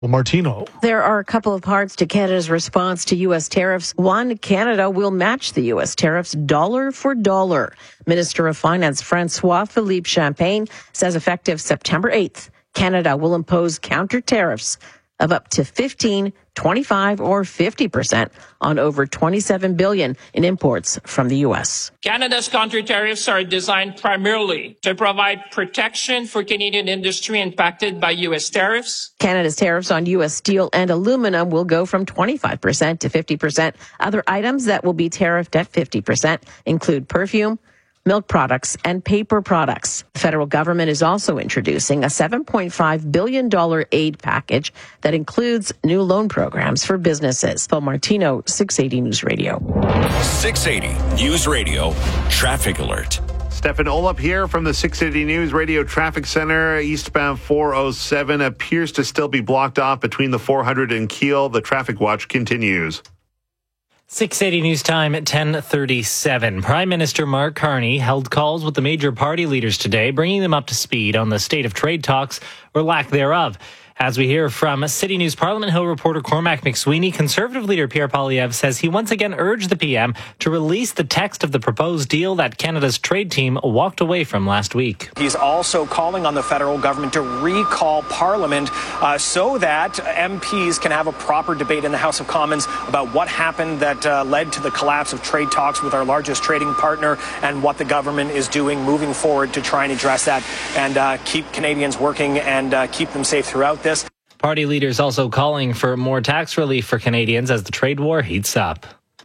Martino. There are a couple of parts to Canada's response to U.S. tariffs. One, Canada will match the U.S. tariffs dollar for dollar. Minister of Finance François-Philippe Champagne says effective September 8th, Canada will impose counter tariffs of up to 15, 25, or 50% on over $27 billion in imports from the U.S. Canada's counter tariffs are designed primarily to provide protection for Canadian industry impacted by U.S. tariffs. Canada's tariffs on U.S. steel and aluminum will go from 25% to 50%. Other items that will be tariffed at 50% include perfume, milk products, and paper products. The federal government is also introducing a $7.5 billion aid package that includes new loan programs for businesses. Phil Martino, 680 News Radio. 680 News Radio, Traffic Alert. Stefan Olop here from the 680 News Radio Traffic Center. Eastbound 407 appears to still be blocked off between the 400 and Kiel. The traffic watch continues. 680 News Time at 10:37. Prime Minister Mark Carney held calls with the major party leaders today, bringing them up to speed on the state of trade talks or lack thereof. As we hear from City News Parliament Hill reporter Cormac McSweeney, Conservative leader Pierre Poilievre says he once again urged the PM to release the text of the proposed deal that Canada's trade team walked away from last week. He's also calling on the federal government to recall Parliament so that MPs can have a proper debate in the House of Commons about what happened that led to the collapse of trade talks with our largest trading partner and what the government is doing moving forward to try and address that and keep Canadians working and keep them safe throughout this. Party leaders also calling for more tax relief for Canadians as the trade war heats up.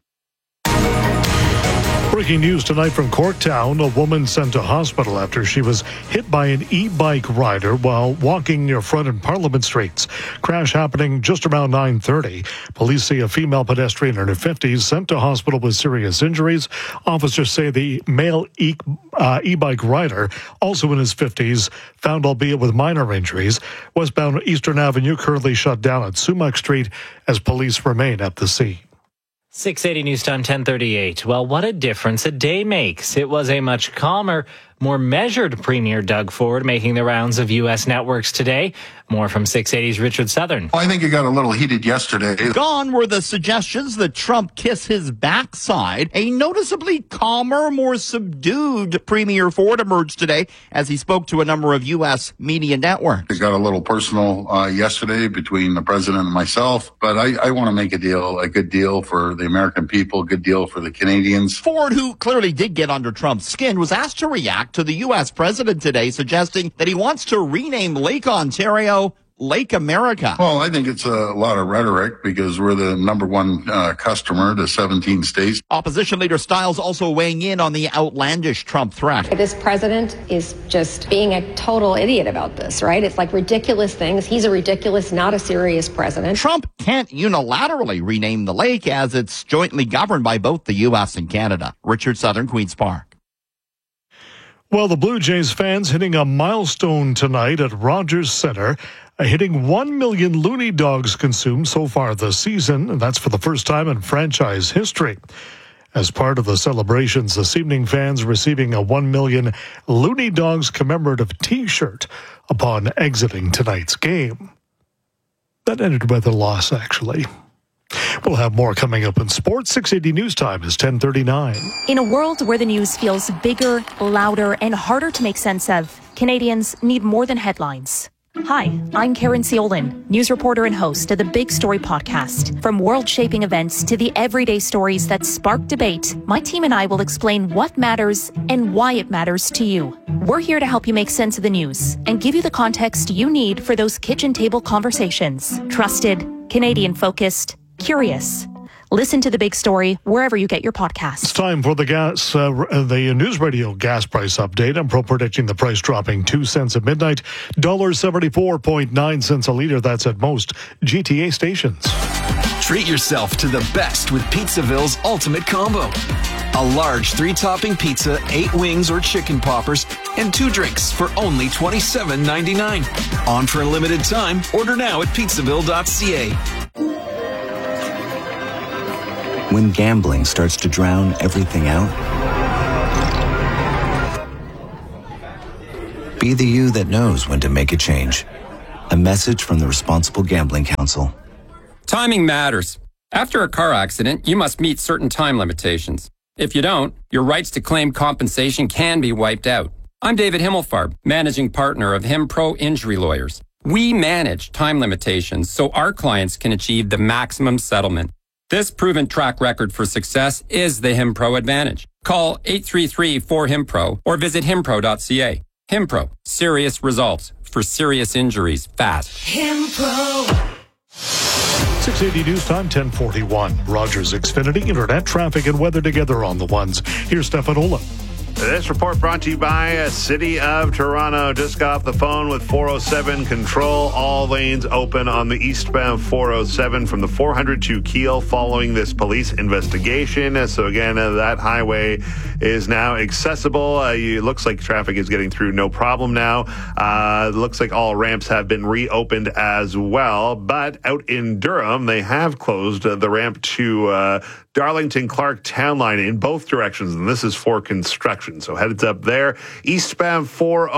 Breaking news tonight from Corktown. A woman sent to hospital after she was hit by an e-bike rider while walking near Front and Parliament Streets. Crash happening just around 9:30. Police say a female pedestrian in her 50s sent to hospital with serious injuries. Officers say the male e-bike rider, also in his 50s, found albeit with minor injuries. Westbound Eastern Avenue currently shut down at Sumac Street as police remain at the scene. 680 News Time, 10:38. Well, what a difference a day makes. It was a much calmer, more measured Premier Doug Ford making the rounds of U.S. networks today. More from 680's Richard Southern. I think it got a little heated yesterday. Gone were the suggestions that Trump kiss his backside. A noticeably calmer, more subdued Premier Ford emerged today as he spoke to a number of U.S. media networks. It got a little personal yesterday between the president and myself, but I want to make a good deal for the American people, a good deal for the Canadians. Ford, who clearly did get under Trump's skin, was asked to react to the U.S. president today, suggesting that he wants to rename Lake Ontario Lake America. Well, I think it's a lot of rhetoric because we're the number one customer to 17 states. Opposition leader Stiles also weighing in on the outlandish Trump threat. This president is just being a total idiot about this, right? It's like ridiculous things. He's a ridiculous, not a serious president. Trump can't unilaterally rename the lake as it's jointly governed by both the U.S. and Canada. Richard Southern, Queen's Park. Well, the Blue Jays fans hitting a milestone tonight at Rogers Centre, hitting 1 million Looney Dogs consumed so far this season, and that's for the first time in franchise history. As part of the celebrations this evening, fans receiving a 1 million Looney Dogs commemorative T-shirt upon exiting tonight's game. That ended with a loss, actually. We'll have more coming up in sports. 680 News Time is 10:39. In a world where the news feels bigger, louder, and harder to make sense of, Canadians need more than headlines. Hi, I'm Karen Ciolin, news reporter and host of the Big Story podcast. From world-shaping events to the everyday stories that spark debate, my team and I will explain what matters and why it matters to you. We're here to help you make sense of the news and give you the context you need for those kitchen table conversations. Trusted, Canadian-focused, curious. Listen to The Big Story wherever you get your podcasts. It's time for the News Radio gas price update. I'm predicting the price dropping 2 cents at midnight. $1.74.9 cents a liter. That's at most GTA stations. Treat yourself to the best with Pizzaville's Ultimate Combo. A large 3-topping pizza, 8 wings or chicken poppers, and 2 drinks for only $27.99. On for a limited time. Order now at pizzaville.ca. When gambling starts to drown everything out, be the you that knows when to make a change. A message from the Responsible Gambling Council. Timing matters. After a car accident, you must meet certain time limitations. If you don't, your rights to claim compensation can be wiped out. I'm David Himmelfarb, managing partner of HimPro Injury Lawyers. We manage time limitations so our clients can achieve the maximum settlement. This proven track record for success is the HimPro advantage. Call 833-4HIMPRO or visit himpro.ca. HimPro, serious results for serious injuries fast. HimPro. 680 News Time, 1041. Rogers Xfinity, internet, traffic, and weather together on the ones. Here's Stefan Ola. This report brought to you by City of Toronto. Just got off the phone with 407 Control. All lanes open on the eastbound 407 from the 400 to Keele following this police investigation. So again, that highway is now accessible. It looks like traffic is getting through no problem now. It looks like all ramps have been reopened as well. But out in Durham, they have closed the ramp to Darlington Clark Town Line in both directions, and this is for construction. So heads up there. Eastbound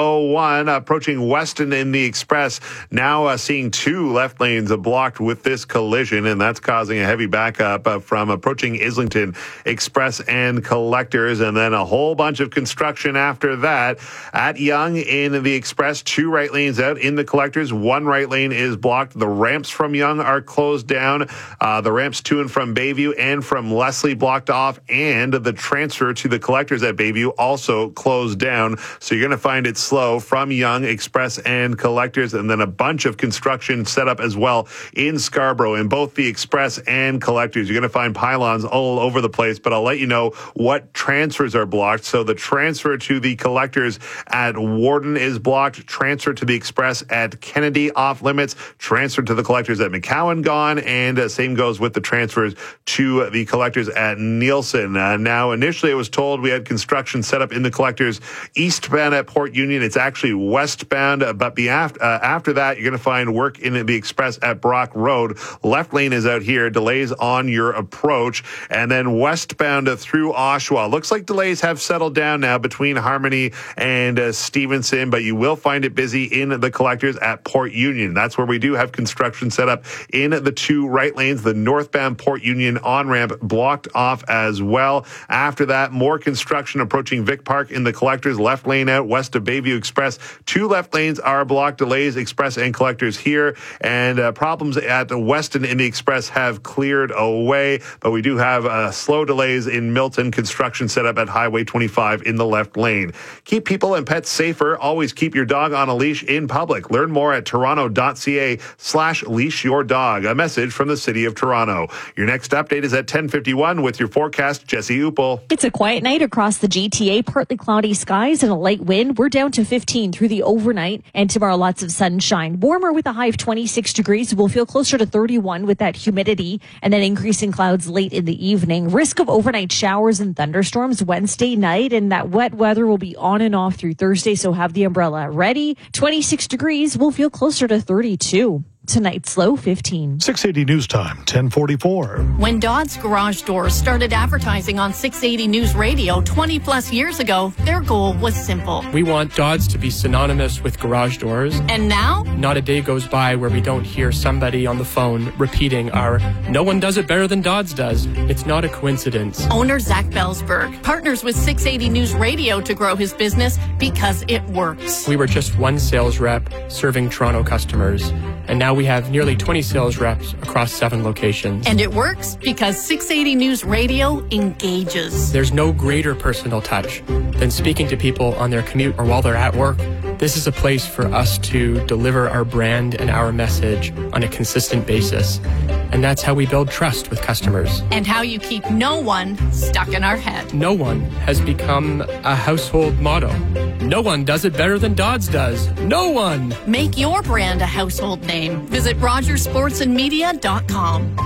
401 approaching Weston in the Express, now seeing two left lanes blocked with this collision, and that's causing a heavy backup from approaching Islington Express and Collectors, and then a whole bunch of construction after that. At Yonge in the Express, two right lanes out. In the Collectors, one right lane is blocked. The ramps from Yonge are closed down. The ramps to and from Bayview and from Leslie blocked off, and the transfer to the Collectors at Bayview also closed down. So you're going to find it slow from Yonge, Express, and Collectors, and then a bunch of construction set up as well in Scarborough in both the Express and Collectors. You're going to find pylons all over the place, but I'll let you know what transfers are blocked. So the transfer to the Collectors at Warden is blocked. Transfer to the Express at Kennedy off limits. Transfer to the Collectors at McCowan gone, and same goes with the transfers to the Collectors at Nielsen. Now, initially it was told we had construction set up in the Collectors eastbound at Port Union. It's actually westbound, but after that, you're going to find work in the Express at Brock Road. Left lane is out here. Delays on your approach. And then westbound through Oshawa. Looks like delays have settled down now between Harmony and Stevenson, but you will find it busy in the Collectors at Port Union. That's where we do have construction set up in the two right lanes. The northbound Port Union on-ramp blocked off as well. After that, more construction approaching Vic Park in the Collectors. Left lane out west of Bayview Express. Two left lanes are blocked. Delays Express and Collectors here. And problems at Weston in the Express have cleared away. But we do have slow delays in Milton. Construction set up at Highway 25 in the left lane. Keep people and pets safer. Always keep your dog on a leash in public. Learn more at toronto.ca/leash your dog. A message from the City of Toronto. Your next update is at 10:51 with your forecast, Jesse Upel. It's a quiet night across the GTA. Partly cloudy skies and a light wind. We're down to 15 through the overnight, and tomorrow lots of sunshine. Warmer with a high of 26 degrees. We'll feel closer to 31 with that humidity, and then increasing clouds late in the evening. Risk of overnight showers and thunderstorms Wednesday night, and that wet weather will be on and off through Thursday, so have the umbrella ready. 26 degrees. We'll feel closer to 32. Tonight's low 15. 680 News Time, 1044. When Dodd's Garage Doors started advertising on 680 News Radio 20 plus years ago, their goal was simple. We want Dodd's to be synonymous with garage doors. And now? Not a day goes by where we don't hear somebody on the phone repeating our "no one does it better than Dodd's does." It's not a coincidence. Owner Zach Belsberg partners with 680 News Radio to grow his business because it works. We were just one sales rep serving Toronto customers, and now we have nearly 20 sales reps across 7 locations. And it works because 680 News Radio engages. There's no greater personal touch than speaking to people on their commute or while they're at work. This is a place for us to deliver our brand and our message on a consistent basis. And that's how we build trust with customers. And how you keep no one stuck in our head. No one has become a household motto. No one does it better than Dodd's does. No one! Make your brand a household name. Visit RogersSportsandMedia.com.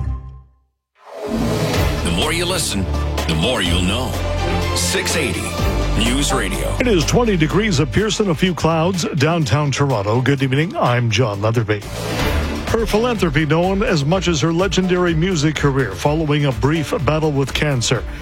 The more you listen, the more you'll know. 680 News Radio. It is 20 degrees at Pearson, a few clouds, downtown Toronto. Good evening, I'm John Leatherby. Her philanthropy known as much as her legendary music career following a brief battle with cancer.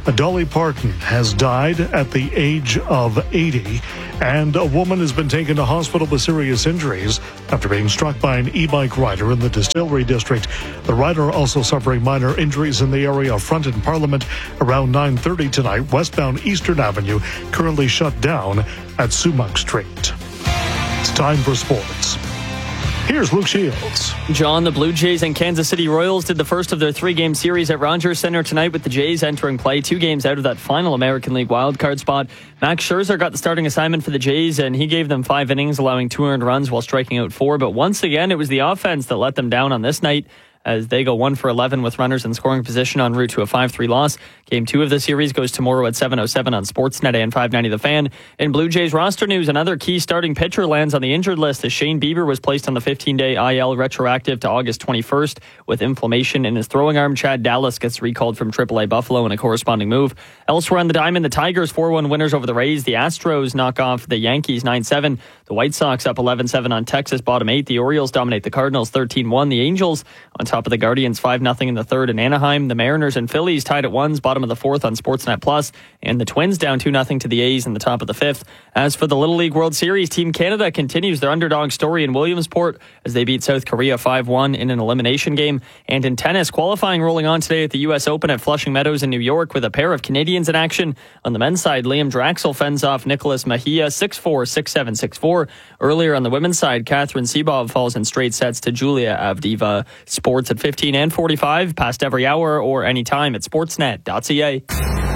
Dolly Parton has died at the age of 80, and a woman has been taken to hospital with serious injuries after being struck by an e-bike rider in the Distillery District. The rider also suffering minor injuries in the area of Front and Parliament around 9:30 tonight. Westbound Eastern Avenue currently shut down at Sumac Street. It's time for sports. Here's Luke Shields. John, the Blue Jays and Kansas City Royals did the first of their 3-game series at Rogers Center tonight, with the Jays entering play 2 games out of that final American League wildcard spot. Max Scherzer got the starting assignment for the Jays, and he gave them 5 innings, allowing 2 earned runs while striking out 4. But once again, it was the offense that let them down on this night, as they go 1 for 11 with runners in scoring position en route to a 5-3 loss. Game 2 of the series goes tomorrow at 7:07 on Sportsnet and 590 The Fan. In Blue Jays roster news, another key starting pitcher lands on the injured list as Shane Bieber was placed on the 15-day IL retroactive to August 21st with inflammation in his throwing arm. Chad Dallas gets recalled from AAA Buffalo in a corresponding move. Elsewhere on the diamond, the Tigers 4-1 winners over the Rays. The Astros knock off the Yankees 9-7. The White Sox up 11-7 on Texas, bottom 8. The Orioles dominate the Cardinals 13-1. The Angels on top of the Guardians 5-0 in the third in Anaheim. The Mariners and Phillies tied at 1s, bottom of the 4th on Sportsnet Plus, and the Twins down 2-0 to the A's in the top of the 5th. As for the Little League World Series, Team Canada continues their underdog story in Williamsport as they beat South Korea 5-1 in an elimination game. And in tennis, qualifying rolling on today at the U.S. Open at Flushing Meadows in New York with a pair of Canadians in action. On the men's side, Liam Draxel fends off Nicholas Mejia 6-4, 6-7, 6-4. Earlier on the women's side, Catherine Seabov falls in straight sets to Julia Avdiva. Sports at 15 and 45, past every hour or anytime at sportsnet.ca.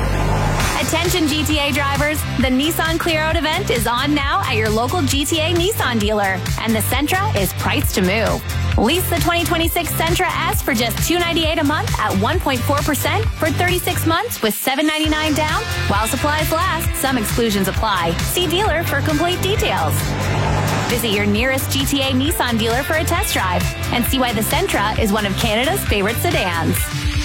Attention GTA drivers, the Nissan Clear Out event is on now at your local GTA Nissan dealer, and the Sentra is priced to move. Lease the 2026 Sentra S for just $298 a month at 1.4% for 36 months with $799 down. While supplies last, some exclusions apply. See dealer for complete details. Visit your nearest GTA Nissan dealer for a test drive and see why the Sentra is one of Canada's favorite sedans.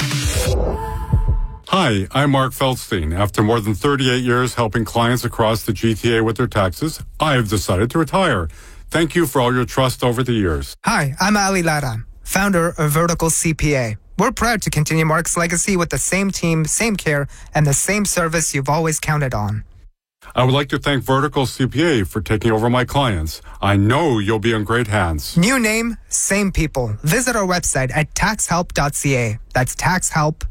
Hi, I'm Mark Feldstein. After more than 38 years helping clients across the GTA with their taxes, I've decided to retire. Thank you for all your trust over the years. Hi, I'm Ali Lara, founder of Vertical CPA. We're proud to continue Mark's legacy with the same team, same care, and the same service you've always counted on. I would like to thank Vertical CPA for taking over my clients. I know you'll be in great hands. New name, same people. Visit our website at taxhelp.ca. That's taxhelp.ca.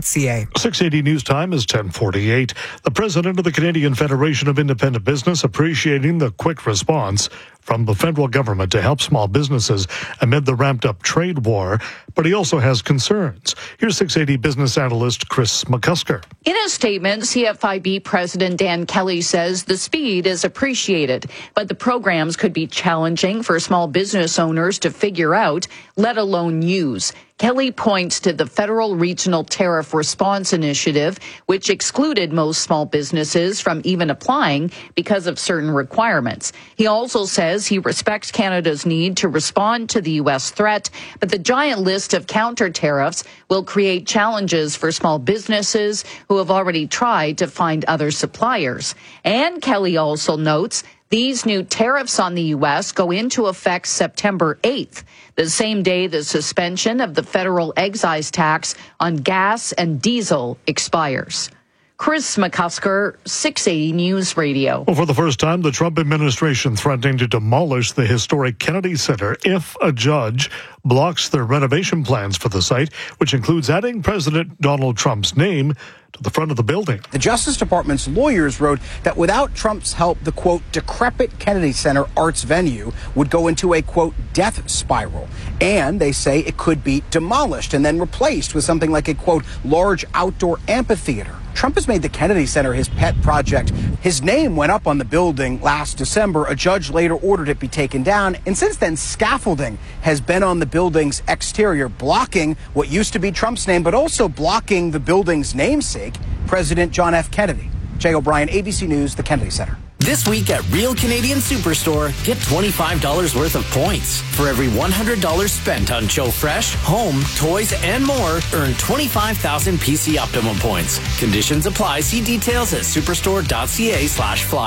680 News Time is 10:48. The president of the Canadian Federation of Independent Business appreciating the quick response from the federal government to help small businesses amid the ramped-up trade war, but he also has concerns. Here's 680 business analyst Chris McCusker. In a statement, CFIB President Dan Kelly says the speed is appreciated, but the programs could be challenging for small business owners to figure out, let alone use. Kelly points to the Federal Regional Tariff Response Initiative, which excluded most small businesses from even applying because of certain requirements. He also says he respects Canada's need to respond to the U.S. threat, but the giant list of counter tariffs will create challenges for small businesses who have already tried to find other suppliers. And Kelly also notes these new tariffs on the U.S. go into effect September 8th, the same day the suspension of the federal excise tax on gas and diesel expires. Chris McCusker, 680 News Radio. Well, for the first time, the Trump administration threatening to demolish the historic Kennedy Center if a judge blocks their renovation plans for the site, which includes adding President Donald Trump's name to the front of the building. The Justice Department's lawyers wrote that without Trump's help, the, quote, decrepit Kennedy Center arts venue would go into a, quote, death spiral. And they say it could be demolished and then replaced with something like a, quote, large outdoor amphitheater. Trump has made the Kennedy Center his pet project. His name went up on the building last December. A judge later ordered it be taken down. And since then, scaffolding has been on the building's exterior, blocking what used to be Trump's name, but also blocking the building's namesake, President John F. Kennedy. Jay O'Brien, ABC News, the Kennedy Center. This week at Real Canadian Superstore, get $25 worth of points. For every $100 spent on Joe Fresh, home, toys, and more, earn 25,000 PC Optimum points. Conditions apply. See details at superstore.ca/flyer.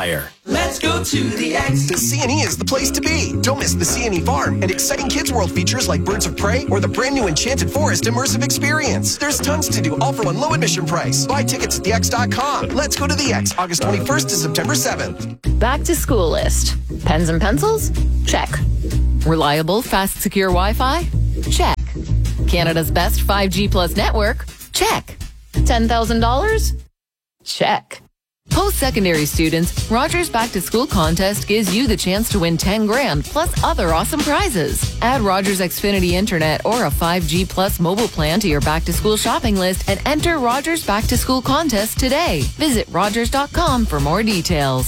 Let's go to the X. The C&E is the place to be. Don't miss the C&E Farm and exciting Kids World features like Birds of Prey or the brand new Enchanted Forest immersive experience. There's tons to do, all for one low admission price. Buy tickets at thex.com. Let's go to the X, August 21st to September 7th. Back to school list. Pens and pencils? Check. Reliable, fast, secure Wi-Fi? Check. Canada's best 5G plus network? Check. $10,000? Check. Post-secondary students, Rogers Back to School contest gives you the chance to win $10,000 plus other awesome prizes. Add Rogers Xfinity Internet or a 5G plus mobile plan to your Back to School shopping list and enter Rogers Back to School contest today. Visit Rogers.com for more details.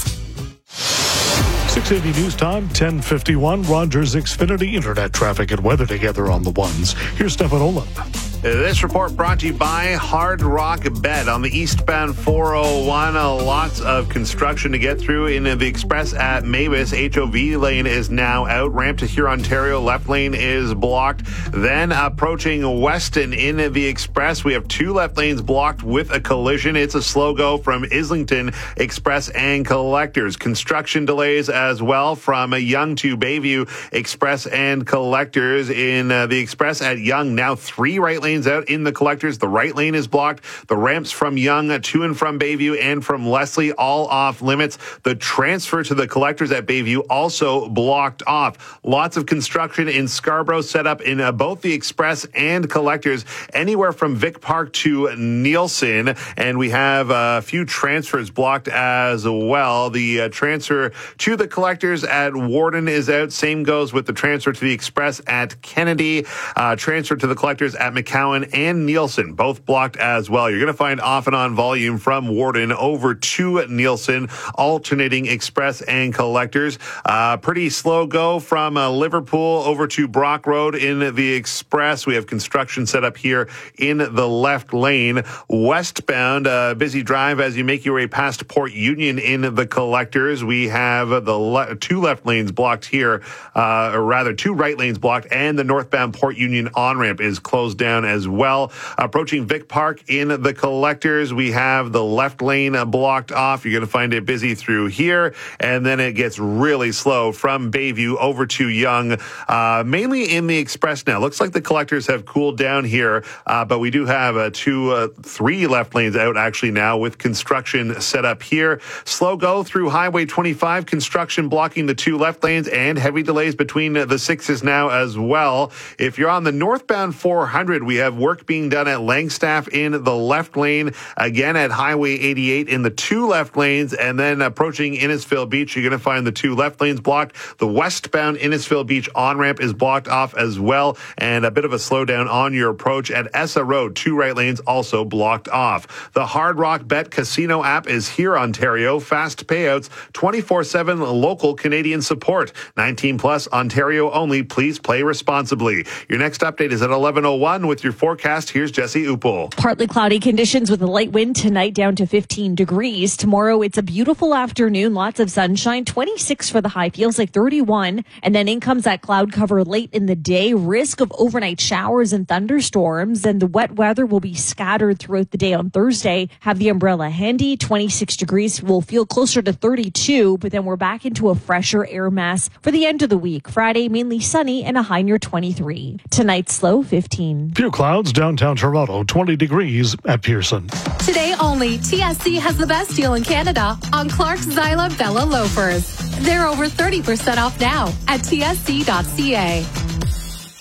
680 News Time, 10:51. Rogers Xfinity Internet traffic and weather together on the ones. Here's Stefan Olin. This report brought to you by Hard Rock Bet on the eastbound 401. Lots of construction to get through in the express at Mavis. HOV lane is now out. Ramp to Huron, Ontario, left lane is blocked. Then approaching Weston in the express, we have two left lanes blocked with a collision. It's a slow go from Islington Express and Collectors. Construction delays as well from Yonge to Bayview Express and Collectors. In the express at Yonge, now three right lanes out in the Collectors. The right lane is blocked. The ramps from Yonge to and from Bayview and from Leslie all off limits. The transfer to the Collectors at Bayview also blocked off. Lots of construction in Scarborough set up in both the Express and Collectors, anywhere from Vic Park to Nielsen. And we have a few transfers blocked as well. The transfer to the Collectors at Warden is out. Same goes with the transfer to the Express at Kennedy. Transfer to the Collectors at McCowan and Nielsen, both blocked as well. You're going to find off and on volume from Warden over to Nielsen, alternating Express and Collectors. Pretty slow go from Liverpool over to Brock Road in the Express. We have construction set up here in the left lane. Westbound, busy drive as you make your way past Port Union in the Collectors. We have the two left lanes blocked here, or rather two right lanes blocked, and the northbound Port Union on-ramp is closed down as well. Approaching Vic Park in the Collectors, we have the left lane blocked off. You're going to find it busy through here, and then it gets really slow from Bayview over to Yonge, mainly in the Express now. Looks like the Collectors have cooled down here, but we do have three left lanes out actually now with construction set up here. Slow go through Highway 25, construction blocking the two left lanes and heavy delays between the sixes now as well. If you're on the northbound 400, we have work being done at Langstaff in the left lane, again at Highway 88 in the two left lanes, and then approaching Innisfil Beach, you're going to find the two left lanes blocked. The westbound Innisfil Beach on-ramp is blocked off as well, and a bit of a slowdown on your approach at Essa Road. Two right lanes also blocked off. The Hard Rock Bet Casino app is here, Ontario. Fast payouts, 24/7 local Canadian support. 19 plus, Ontario only. Please play responsibly. Your next update is at 11:01 with your forecast. Here's Jesse Upel. Partly cloudy conditions with a light wind tonight down to 15 degrees. Tomorrow it's a beautiful afternoon, lots of sunshine, 26 for the high, feels like 31. And then in comes that cloud cover late in the day, risk of overnight showers and thunderstorms. And the wet weather will be scattered throughout the day on Thursday. Have the umbrella handy, 26 degrees, will feel closer to 32, but then we're back into a fresher air mass for the end of the week. Friday, mainly sunny and a high near 23. Tonight's low, 15. Few clouds downtown Toronto, 20 degrees at Pearson. Today only, TSC has the best deal in Canada on Clark's Zyla Bella loafers. They're over 30% off now at tsc.ca.